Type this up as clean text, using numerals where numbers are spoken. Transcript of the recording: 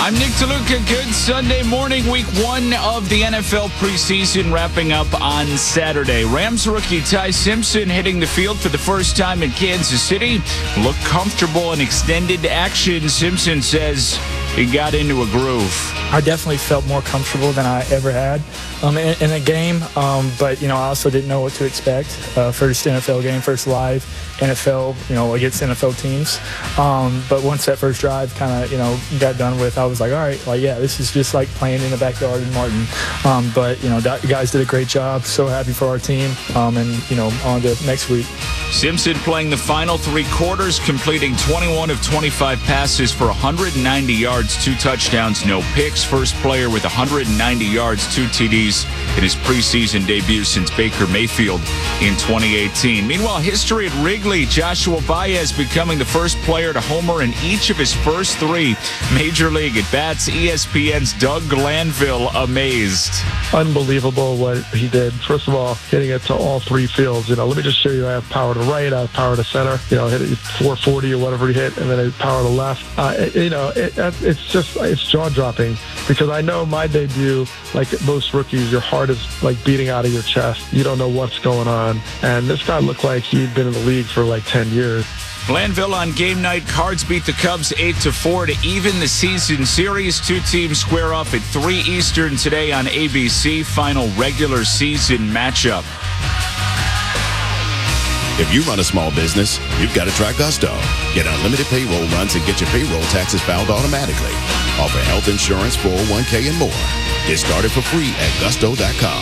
I'm Nick DeLuca. Good Sunday morning, week one of the NFL preseason wrapping up on Saturday. Rams rookie Ty Simpson hitting the field for the first time in Kansas City. Looked comfortable in extended action. Simpson says he got into a groove. I definitely felt more comfortable than I ever had in a game, but I also didn't know what to expect. First NFL game, first live NFL, against NFL teams. But once that first drive kind of, got done with, I was like, all right, this is just like playing in the backyard in Martin. But the guys did a great job. So happy for our team, and on to next week. Simpson playing the final three quarters, completing 21 of 25 passes for 190 yards, 2 touchdowns, no picks. First player with 190 yards, 2 TDs in his preseason debut since Baker Mayfield in 2018. Meanwhile, history at Wrigley, Joshua Baez becoming the first player to homer in each of his first 3 Major League at-bats. ESPN's Doug Glanville amazed. Unbelievable what he did. First of all, hitting it to all 3 fields. Let me just show you, I have power to right, I have power to center. Hit it 440 or whatever he hit, and then I have power to left. It's jaw-dropping, because I know my debut, like most rookies, your heart is like beating out of your chest. You don't know what's going on. And this guy looked like he'd been in the league for like 10 years. Glanville on game night. Cards beat the Cubs 8-4 to even the season series. 2 teams square off at 3 Eastern today on ABC. Final regular season matchup. If you run a small business, you've got to try Gusto. Get unlimited payroll runs and get your payroll taxes filed automatically. Offer health insurance, 401k, and more. Get started for free at gusto.com.